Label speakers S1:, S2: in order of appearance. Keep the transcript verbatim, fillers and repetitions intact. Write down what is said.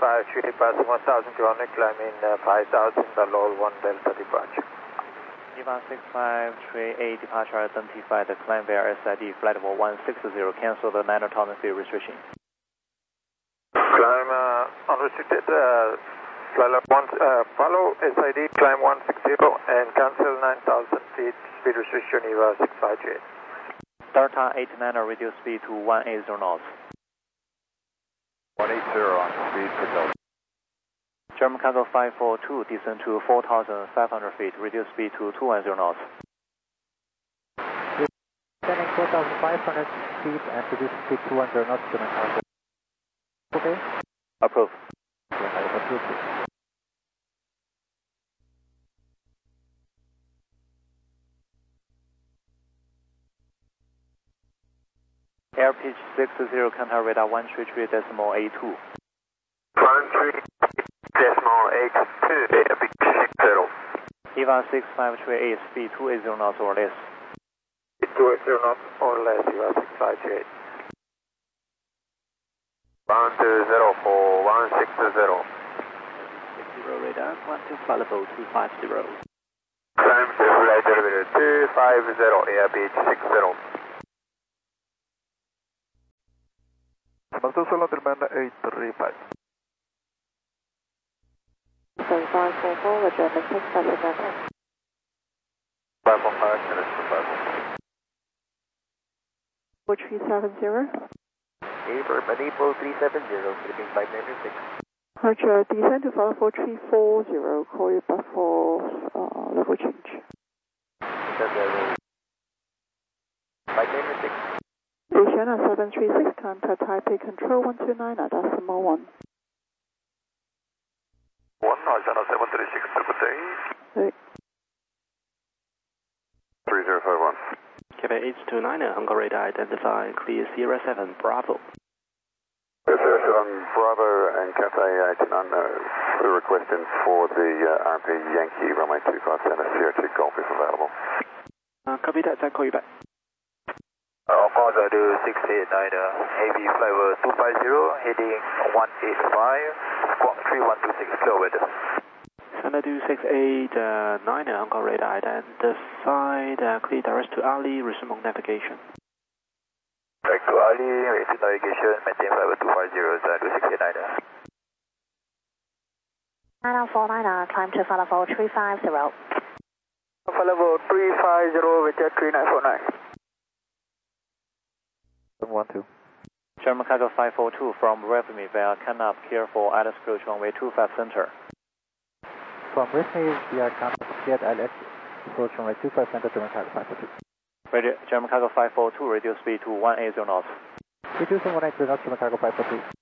S1: five three eight, passing one thousand kilometer, climbing uh, five thousand, the low one Delta departure.
S2: Eva six five three eight, departure identified, climb via S I D, flight level one six zero, cancel the nine autonomous field restriction.
S1: Climb uh, unrestricted, uh, flight level one, uh, follow S I D, climb one six zero, and cancel nine thousand feet, speed restriction, Eva six five three eight.
S2: Delta eight nine, reduce speed to one eighty knots.
S3: one eighty on speed for Delta.
S2: German Cargo five four two, descend to four thousand five hundred feet, reduce speed to two ten knots.
S4: Descending four thousand five hundred feet and reduce speed to two ten knots, German Cargo. Okay?
S2: Approve.
S4: Yes, I have approved it.
S2: Air pitch six zero, contact radar one three three decimal eight two.
S1: one three decimal eight two, air pitch six zero.
S2: Eva six five three eight, speed two eighty knots or less.
S1: Speed two eighty knots or less, Eva six five three eight. one two zero for one six zero.
S2: six zero radar, one two flight level two five zero.
S1: Climb to flight elevator two five zero, air pitch six zero.
S3: Master Solar Band eight three five.
S5: seven five four four, Roger, Memphis, passing Memphis.
S3: five one five, finish for five one five.
S5: four three seven zero.
S2: April, April three seven zero, Philippines five nine six.
S5: Roger, descend to follow four three four zero, call you back for uh, level change.
S2: five nine six.
S5: Asiana seven three six, contact Taipei Control one two nine, decimal one.
S3: one, Asiana seven three six, good day.
S5: Hey.
S3: three zero five one.
S6: Quebec eight two nine, Hong radar identify, clear Sierra seven, Bravo.
S3: Sierra seven, Bravo and Cathay eight nine, uh, requesting for the uh, R P Yankee runway two five center, Sierra two Golf if available.
S6: Uh, copy that, I'll call you back.
S1: Uh, cause I do six eight nine, uh, heavy flight two five zero, heading one eight five, squawk three one two six, clear weather.
S6: Sender do six eight nine, Hong Kong radar identified, uh, clear direct to Ali, resume on navigation.
S1: Direct to Ali, resume navigation, maintain flight two five zero, Sender do six eight nine.
S7: nine four nine, climb to flight level three five zero.
S1: Flight level three five zero, with jet three nine four nine.
S4: one two.
S2: German Cargo five four two from Revme via Canap, clear for Alice approach runway two five center.
S4: From Revme via Canap, cleared L S, approach runway two five center, German Cargo five four two.
S2: Radio, German Cargo five four two, reduce speed to one eighty knots.
S4: Reducing one eighty knots, German Cargo five four two.